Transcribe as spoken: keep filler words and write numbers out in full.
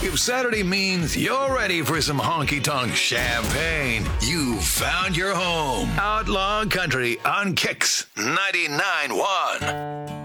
If Saturday means you're ready for some honky-tonk champagne, you've found your home. Outlaw Country on Kicks ninety-nine point one.